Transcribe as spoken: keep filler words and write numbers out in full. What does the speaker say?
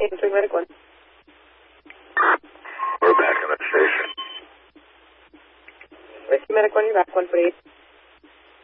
Answering Medic one. We're back on the station. Whiskey Medic one, you're back one forty-eight.